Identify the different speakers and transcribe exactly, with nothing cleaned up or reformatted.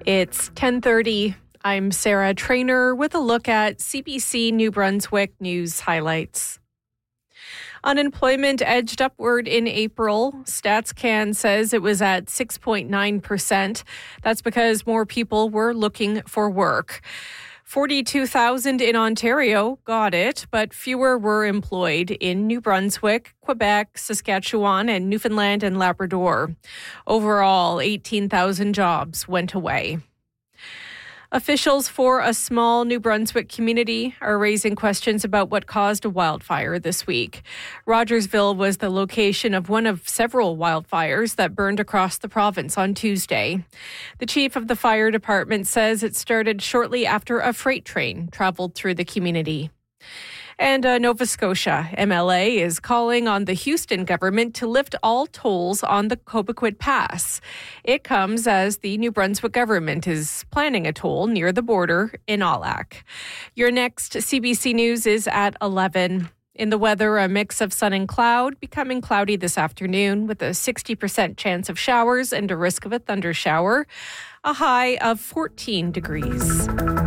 Speaker 1: It's ten thirty. I'm Sarah Trainer with a look at C B C New Brunswick news highlights. Unemployment edged upward in April. StatsCan says it was at six point nine percent. That's because more people were looking for work. forty-two thousand in Ontario got it, but fewer were employed in New Brunswick, Quebec, Saskatchewan, and Newfoundland and Labrador. Overall, eighteen thousand jobs went away. Officials for a small New Brunswick community are raising questions about what caused a wildfire this week. Rogersville was the location of one of several wildfires that burned across the province on Tuesday. The chief of the fire department says it started shortly after a freight train traveled through the community. And uh, Nova Scotia M L A is calling on the Houston government to lift all tolls on the Cobequid Pass. It comes as the New Brunswick government is planning a toll near the border in Allac. Your next C B C News is at eleven. In the weather, a mix of sun and cloud, becoming cloudy this afternoon with a sixty percent chance of showers and a risk of a thundershower. A high of fourteen degrees.